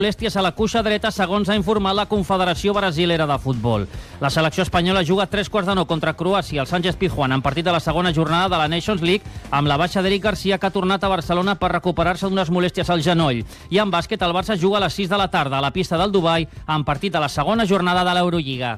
molèsties a la cuixa dreta, segons ha informat la Confederació Brasilera de Futbol. La selecció espanyola juga a 3:15 contra Croàcia al Sánchez-Pizjuán en partit de la segona jornada de la Nations League, amb la baixa d'Eric Garcia, que ha tornat a Barcelona per recuperar-se d'unes molèsties al genoll. I en bàsquet, el Barça juga a les 6 de la tarda a la pista del Dubai en partit de la segona jornada de l'Eurolliga.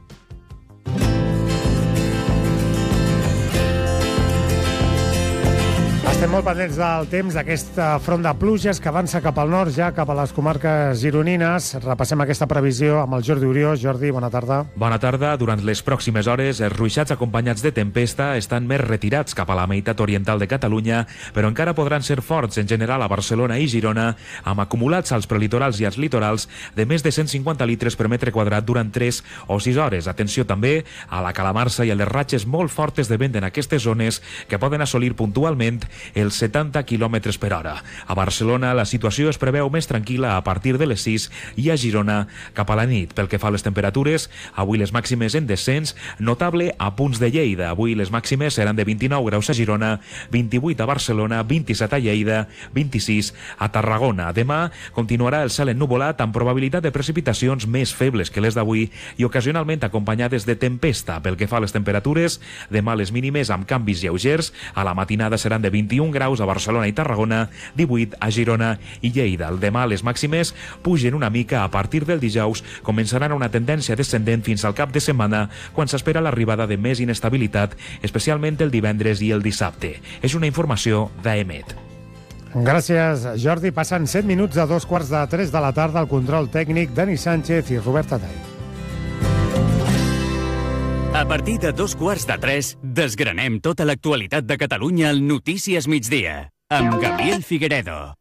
Estem molt pendents del temps d'aquest front de pluges que avança cap al nord, ja cap a les comarques gironines. Repassem aquesta previsió amb el Jordi Oriós. Jordi, bona tarda. Bona tarda. Durant les pròximes hores, els ruixats acompanyats de tempesta estan més retirats cap a la meitat oriental de Catalunya, però encara podran ser forts en general a Barcelona i Girona, amb acumulats als prelitorals i als litorals de més de 150 litres per metre quadrat durant 3 o 6 hores. Atenció també a la calamarsa i a les ratxes molt fortes de vent en aquestes zones, que poden assolir puntualment els 70 km per hora. A Barcelona la situació es preveu més tranquil·la a partir de les 6 i a Girona cap a la nit. Pel que fa a les temperatures, avui les màximes en descens, notable a punts de Lleida. Avui les màximes seran de 29 graus a Girona, 28 a Barcelona, 27 a Lleida, 26 a Tarragona. Demà continuarà el cel ennuvolat amb probabilitat de precipitacions més febles que les d'avui i ocasionalment acompanyades de tempesta. Pel que fa a les temperatures, demà les mínimes amb canvis lleugers. A la matinada seran de 21 graus a Barcelona i Tarragona, 18 a Girona i Lleida. El demà les màximes pugen una mica. A partir del dijous començaran una tendència descendent fins al cap de setmana, quan s'espera l'arribada de més inestabilitat, especialment el divendres i el dissabte. És una informació d'AEMET. Gràcies, Jordi. Passen 7 minuts a 2:15 de la tarda. El control tècnic, Dani Sánchez i Robert Tatall. A partir de 2:15, desgranem tota l'actualitat de Catalunya al Notícies Migdia, amb Gabriel Figueredo.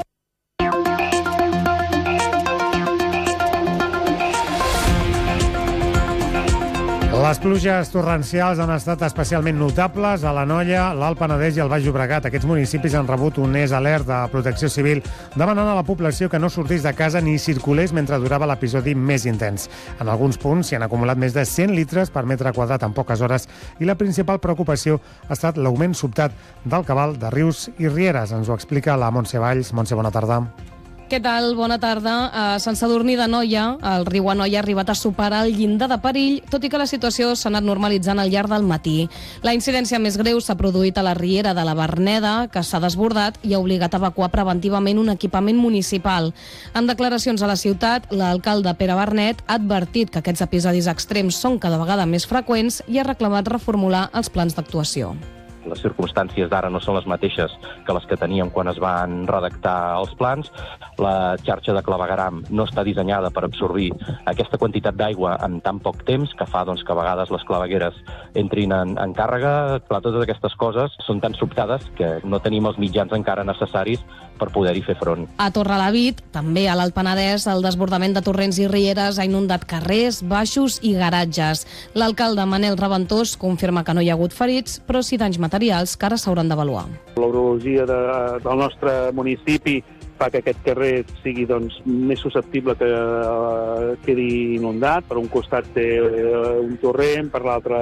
Les pluges torrencials han estat especialment notables a l'Anoia, l'Alt Penedès i el Baix Llobregat. Aquests municipis han rebut un alert de Protecció Civil demanant a la població que no sortís de casa ni circulés mentre durava l'episodi més intens. En alguns punts s'hi han acumulat més de 100 litres per metre quadrat en poques hores i la principal preocupació ha estat l'augment sobtat del cabal de rius i rieres. Ens ho explica la Montse Valls. Montse, bona tarda. Què tal? Bona tarda. A Sant Sadurní d'Anoia, el riu Anoia ha arribat a superar el llindar de perill, tot i que la situació s'ha anat normalitzant al llarg del matí. La incidència més greu s'ha produït a la riera de la Verneda, que s'ha desbordat i ha obligat a evacuar preventivament un equipament municipal. En declaracions a la ciutat, l'alcalde Pere Bernet ha advertit que aquests episodis extrems són cada vegada més freqüents i ha reclamat reformular els plans d'actuació. Les circumstàncies d'ara no són les mateixes que les que teníem quan es van redactar els plans. La xarxa de clavegueram no està dissenyada per absorbir aquesta quantitat d'aigua en tan poc temps, que fa que a vegades les clavegueres entrin en càrrega. Clar, totes aquestes coses són tan sobtades que no tenim els mitjans encara necessaris per poder-hi fer front. A Torrelavit, també a l'Alt Penedès, el desbordament de torrents i rieres ha inundat carrers, baixos i garatges. L'alcalde Manel Reventós confirma que no hi ha hagut ferits, però sí danys materials que ara s'hauran d'avaluar. L'orologia del nostre municipi fa que aquest carrer sigui més susceptible que quedi inundat. Per un costat té un torrent, per l'altre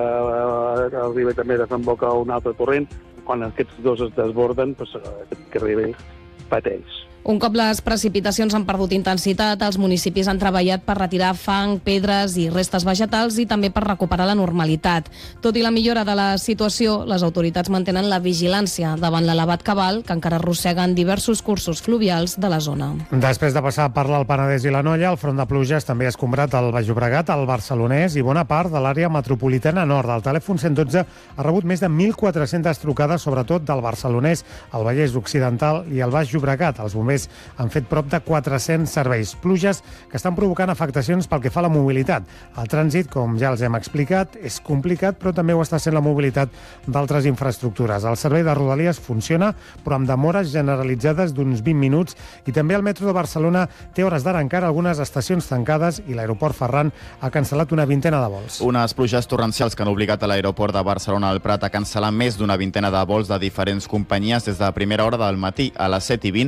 el riu també desemboca un altre torrent. Quan aquests dos es desborden, aquest carrer pateix. Un cop les precipitacions han perdut intensitat, els municipis han treballat per retirar fang, pedres i restes vegetals i també per recuperar la normalitat. Tot i la millora de la situació, les autoritats mantenen la vigilància davant l'elevat cabal que encara arrosseguen diversos cursos fluvials de la zona. Després de passar per l'Alt Penedès i l'Anoia, el front de pluges també ha escombrat el Baix Llobregat, el Barcelonès i bona part de l'àrea metropolitana nord. El telèfon 112 ha rebut més de 1.400 trucades, sobretot del Barcelonès, el Vallès Occidental i el Baix Llobregat. Els bombers han fet prop de 400 serveis. Pluges que estan provocant afectacions pel que fa a la mobilitat. El trànsit, com ja els hem explicat, és complicat, però també ho està sent la mobilitat d'altres infraestructures. El servei de Rodalies funciona, però amb demores generalitzades d'uns 20 minuts, i també el metro de Barcelona té hores d'ara encara algunes estacions tancades i l'aeroport Ferran ha cancel·lat una vintena de vols. Unes pluges torrencials que han obligat a l'aeroport de Barcelona al Prat a cancel·lar més d'una vintena de vols de diferents companyies des de primera hora del matí. A les 7:20 està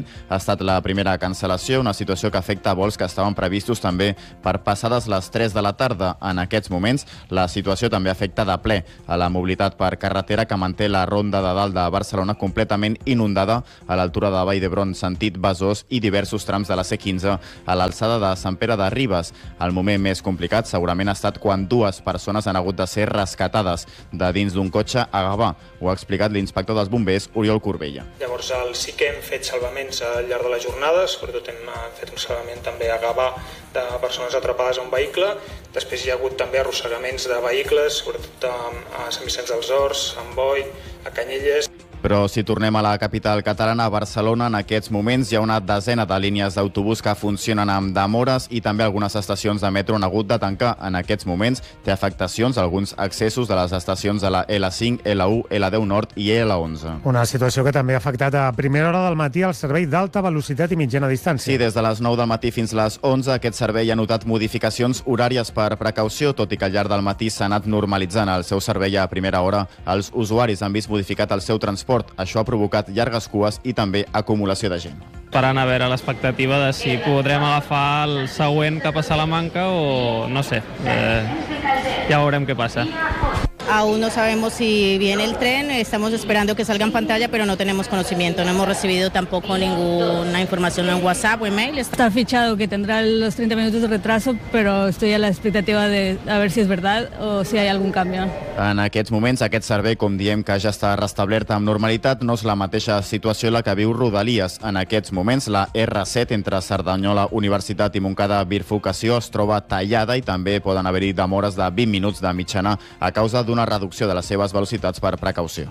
estat la primera cancel·lació, una situació que afecta vols que estaven previstos també per passades les 3 de la tarda. En aquests moments, la situació també afecta de ple a la mobilitat per carretera, que manté la ronda de dalt de Barcelona completament inundada a l'altura de Vall d'Hebron, sentit Besòs, i diversos trams de la C15 a l'alçada de Sant Pere de Ribes. El moment més complicat segurament ha estat quan 2 persones han hagut de ser rescatades de dins d'un cotxe a Gavà. Ho ha explicat l'inspector dels bombers, Oriol Corbella. Llavors sí que hem fet salvaments al llarg de la jornada, sobretot hem fet un salvament també a Gavà de persones atrapades a un vehicle. Després hi ha hagut també arrossegaments de vehicles, sobretot a Sant Vicenç dels Horts, a Sant Boi, a Canyelles. Però si tornem a la capital catalana, a Barcelona, en aquests moments hi ha una desena de línies d'autobús que funcionen amb demores i també algunes estacions de metro han hagut de tancar. En aquests moments té afectacions a alguns accessos de les estacions de la L5, L1, L10 Nord i L11. Una situació que també ha afectat a primera hora del matí el servei d'alta velocitat i mitjana distància. Sí, des de les 9 del matí fins les 11 aquest servei ha notat modificacions horàries per precaució, tot i que al llarg del matí s'ha anat normalitzant el seu servei a primera hora. Els usuaris han vist modificat el seu transport. Això ha provocat llargues cues i també acumulació de gent. Esperant a veure l'expectativa de si podrem agafar el següent cap a Salamanca o no sé, ja veurem què passa. Aún no sabemos si viene el tren, estamos esperando que salga en pantalla, pero no tenemos conocimiento, no hemos recibido tampoco ninguna información en WhatsApp o email. Está fichado que tendrá los 30 minutos de retraso, pero estoy a la expectativa de a ver si es verdad o si hay algún cambio. En aquests moments, aquest servei, com diem, que ja està restablert amb normalitat, no és la mateixa situació la que viu Rodalies. En aquests moments, la R7 entre Cerdanyola, Universitat i Montcada Bifurcació es troba tallada i també poden haver-hi demores de 20 minuts de mitjana a causa d'una reducció de les seves velocitats per precaució.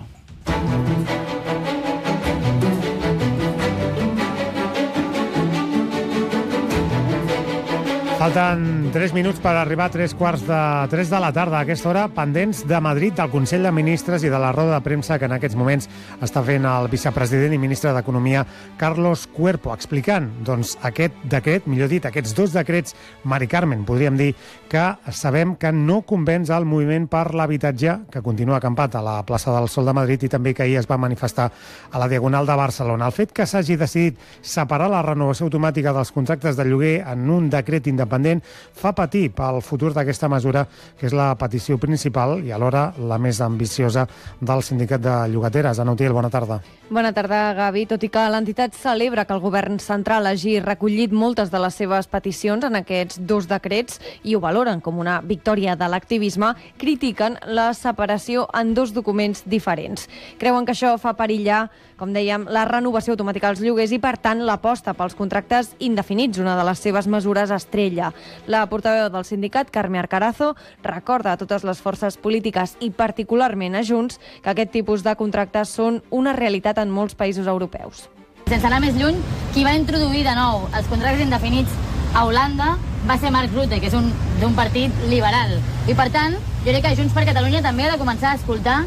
Falten 3 minuts per arribar a 3:15 de la tarda. A aquesta hora, pendents de Madrid, del Consell de Ministres i de la roda de premsa que en aquests moments està fent el vicepresident i ministre d'Economia, Carlos Cuerpo, explicant aquest decret, millor dit, aquests 2 decrets, Mari Carmen, podríem dir, que sabem que no convenç al moviment per l'habitatge, que continua acampat a la plaça del Sol de Madrid i també que ahir es va manifestar a la Diagonal de Barcelona. El fet que s'hagi decidit separar la renovació automàtica dels contractes de lloguer en un decret independent fa patir pel futur d'aquesta mesura, que és la petició principal i alhora la més ambiciosa del sindicat de llogateres. Ana Utiel, bona tarda. Bona tarda, Gavi. Tot i que l'entitat celebra que el govern central hagi recollit moltes de les seves peticions en aquests 2 decrets i ho valoren com una victòria de l'activisme, critiquen la separació en 2 documents diferents. Creuen que això fa perillar, com dèiem, la renovació automàtica dels lloguers i, per tant, l'aposta pels contractes indefinits, una de les seves mesures estrella. La portaveu del sindicat, Carme Arcarazo, recorda a totes les forces polítiques i particularment a Junts que aquest tipus de contractes són una realitat en molts països europeus. Sense anar més lluny, qui va introduir de nou els contractes indefinits a Holanda va ser Mark Rutte, que és d'un partit liberal. I, per tant, jo crec que Junts per Catalunya també ha de començar a escoltar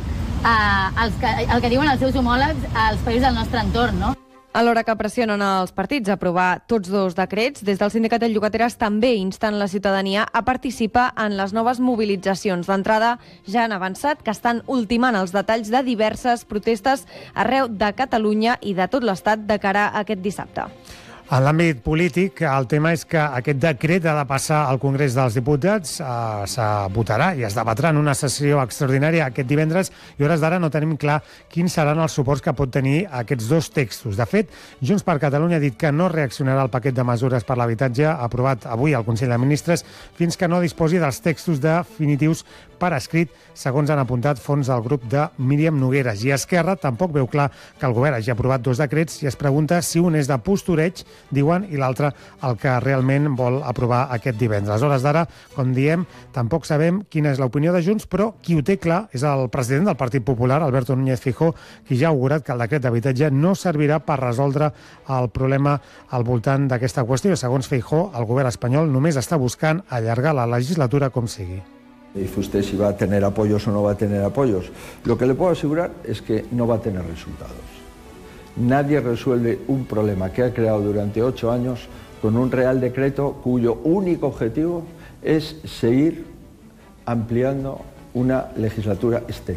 el que diuen els seus homòlegs als països del nostre entorn, no? Alhora que pressionen els partits a aprovar tots 2 decrets, des del sindicat de llogateres també insten la ciutadania a participar en les noves mobilitzacions. D'entrada, ja han avançat que estan ultimant els detalls de diverses protestes arreu de Catalunya i de tot l'Estat de cara a aquest dissabte. En l'àmbit polític, el tema és que aquest decret ha de passar al Congrés dels Diputats, se votarà i es debatrà en una sessió extraordinària aquest divendres i a hores d'ara no tenim clar quins seran els suports que pot tenir aquests 2 textos. De fet, Junts per Catalunya ha dit que no reaccionarà al paquet de mesures per l'habitatge aprovat avui al Consell de Ministres fins que no disposi dels textos definitius per escrit, segons han apuntat fons del grup de Míriam Nogueras. I Esquerra tampoc veu clar que el govern hagi aprovat 2 decrets i es pregunta si un és de postureig, diuen, i l'altre el que realment vol aprovar aquest divendres. A hores d'ara, com diem, tampoc sabem quina és l'opinió de Junts, però qui ho té clar és el president del Partit Popular, Alberto Núñez Feijóo, qui ja ha augurat que el decret d'habitatge no servirà per resoldre el problema al voltant d'aquesta qüestió. Segons Feijóo, el govern espanyol només està buscant allargar la legislatura com sigui. Dice usted si va a tener apoyos o no va a tener apoyos. Lo que le puedo asegurar es que no va a tener resultados. Nadie resuelve un problema que ha creado durante 8 años con un Real Decreto cuyo único objetivo es seguir ampliando una legislatura estéril.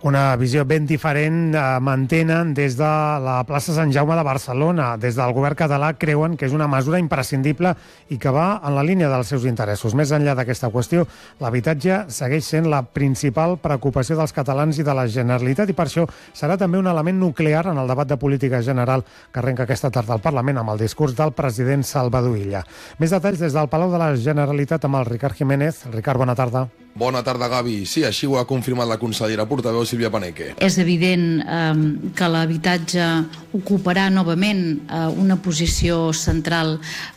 Una visió ben diferent mantenen des de la plaça Sant Jaume de Barcelona. Des del govern català creuen que és una mesura imprescindible i que va en la línia dels seus interessos. Més enllà d'aquesta qüestió, l'habitatge segueix sent la principal preocupació dels catalans i de la Generalitat i per això serà també un element nuclear en el debat de política general que arrenca aquesta tarda al Parlament amb el discurs del president Salvador Illa. Més detalls des del Palau de la Generalitat amb el Ricard Jiménez. Ricard, bona tarda. Bona tarda, Gavi. Sí, així ho ha confirmat la consellera portaveu Sílvia Paneque. És evident que l'habitatge ocuparà novament una posició central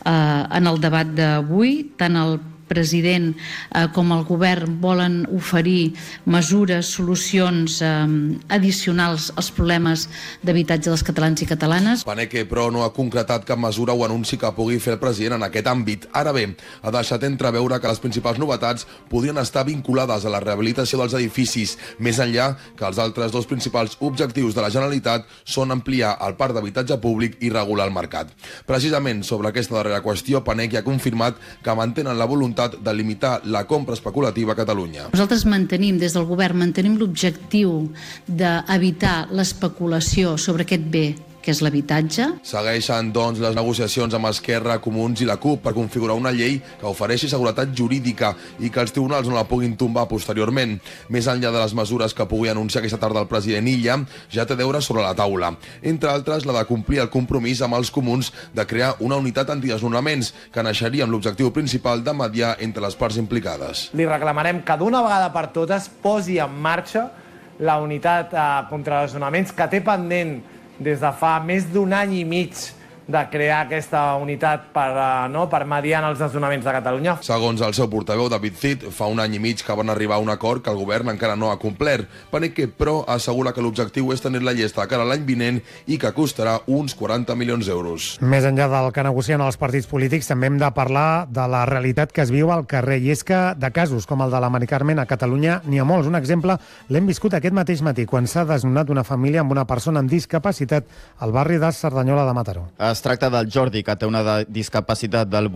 en el debat d'avui. Tant el president com el govern volen oferir mesures, solucions addicionals als problemes d'habitatge dels catalans i catalanes. Paneque, però, no ha concretat cap mesura o anunci que pugui fer el president en aquest àmbit. Ara bé, ha deixat entreveure que les principals novetats podrien estar vinculades a la rehabilitació dels edificis, més enllà que els altres dos principals objectius de la Generalitat són ampliar el parc d'habitatge públic i regular el mercat. Precisament sobre aquesta darrera qüestió, Paneque ha confirmat que mantenen la voluntat de limitar la compra especulativa a Catalunya. Nosaltres des del govern mantenim l'objectiu d'evitar l'especulació sobre aquest bé que és l'habitatge. Segueixen, doncs, les negociacions amb Esquerra, Comuns i la CUP per configurar una llei que ofereixi seguretat jurídica i que els tribunals no la puguin tombar posteriorment. Més enllà de les mesures que pugui anunciar aquesta tarda el president Illa, ja té deures sobre la taula. Entre altres, la de complir el compromís amb els comuns de crear una unitat antidesnonaments que naixeria amb l'objectiu principal de mediar entre les parts implicades. Li reclamarem que d'una vegada per totes posi en marxa la unitat contra els desnonaments que té pendent des de fa més d'un any i mig de crear aquesta unitat per mediar els desnonaments de Catalunya. Segons el seu portaveu, David Cid, fa un any i mig que van arribar a un acord que el govern encara no ha complert. Paneque, però, assegura que l'objectiu és tenir la llesta de cara a l'any vinent i que costarà uns 40 milions d'euros. Més enllà del que negocien els partits polítics, també hem de parlar de la realitat que es viu al carrer. I és que de casos com el de la Mari Carmen a Catalunya n'hi ha molts. Un exemple l'hem viscut aquest mateix matí, quan s'ha desnonat una família amb una persona amb discapacitat al barri de Cerdanyola de Mataró. Es tracta del Jordi, que té una discapacitat del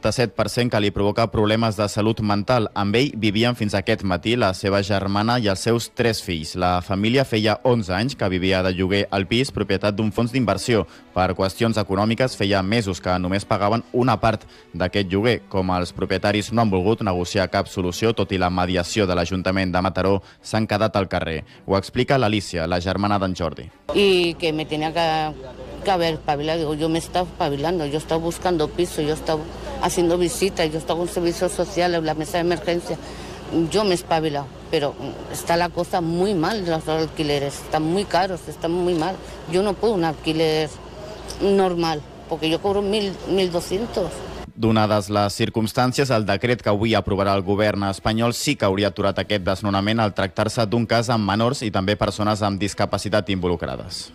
87% que li provoca problemes de salut mental. Amb ell vivien fins aquest matí la seva germana i els seus 3 fills. La família feia 11 anys que vivia de lloguer al pis, propietat d'un fons d'inversió. Per qüestions econòmiques feia mesos que només pagaven una part d'aquest lloguer. Com els propietaris no han volgut negociar cap solució, tot i la mediació de l'Ajuntament de Mataró, s'han quedat al carrer. Ho explica l'Alícia, la germana d'en Jordi. Y que me tenía que haber espabilado. Digo, yo me estaba espabilando, yo estaba buscando piso, yo estaba haciendo visitas, yo estaba en servicios sociales, la mesa de emergencia. Yo me he espabilado, pero está la cosa muy mal, los alquileres están muy caros, están muy mal. Yo no puedo un alquiler normal, porque yo cobro 1.200. Donades les circumstàncies, el decret que avui aprovarà el govern espanyol sí que hauria aturat aquest desnonament al tractar-se d'un cas amb menors i també persones amb discapacitat involucrades.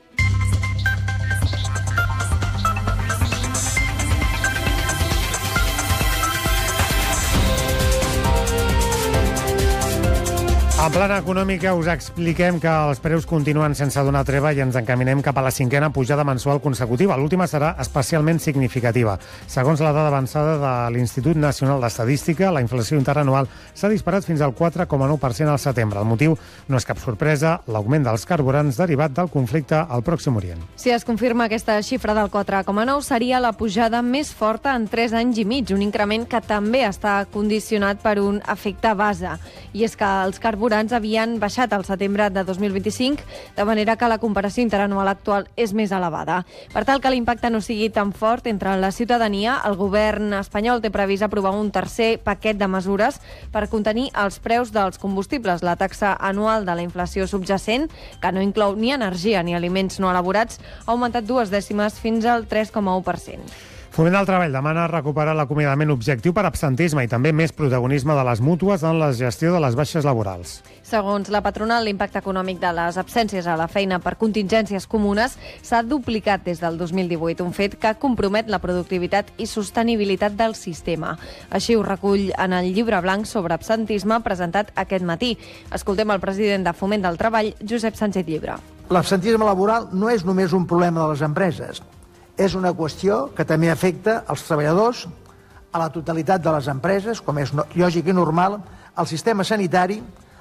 En plana econòmica us expliquem que els preus continuen sense donar treva i ens encaminem cap a la 5a pujada mensual consecutiva. L'última serà especialment significativa. Segons la dada avançada de l'Institut Nacional d'Estadística, la inflació interanual s'ha disparat fins al 4,9% al setembre. El motiu no és cap sorpresa, l'augment dels carburants derivat del conflicte al Pròxim Orient. Si es confirma aquesta xifra del 4,9, seria la pujada més forta en 3 anys i mig, un increment que també està condicionat per un efecte base. I és que els carburants havien baixat al setembre de 2025, de manera que la comparació interanual actual és més elevada. Per tal que l'impacte no sigui tan fort entre la ciutadania, el govern espanyol té previst aprovar un tercer paquet de mesures per contenir els preus dels combustibles. La taxa anual de la inflació subjacent, que no inclou ni energia ni aliments no elaborats, ha augmentat 2 dècimes fins al 3,1%. Foment del Treball demana recuperar l'acomiadament objectiu per absentisme i també més protagonisme de les mútues en la gestió de les baixes laborals. Segons la patronal, l'impacte econòmic de les absències a la feina per contingències comunes s'ha duplicat des del 2018, un fet que compromet la productivitat i sostenibilitat del sistema. Així ho recull en el llibre blanc sobre absentisme presentat aquest matí. Escoltem el president de Foment del Treball, Josep Sánchez Llibre. L'absentisme laboral no és només un problema de les empreses. És una qüestió que també afecta els treballadors, a la totalitat de les empreses, com és lògic i normal, al sistema sanitari,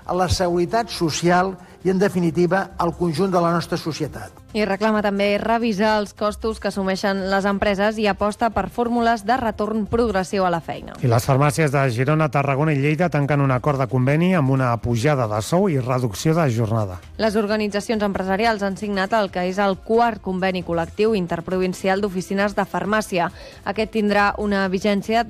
a la seguretat social i, en definitiva, al conjunt de la nostra societat. I reclama també revisar els costos que assumeixen les empreses i aposta per fórmules de retorn progressiu a la feina. I les farmàcies de Girona, Tarragona i Lleida tanquen un acord de conveni amb una pujada de sou i reducció de jornada. Les organitzacions empresarials han signat el que és el 4è conveni col·lectiu interprovincial d'oficines de farmàcia. Aquest tindrà una vigència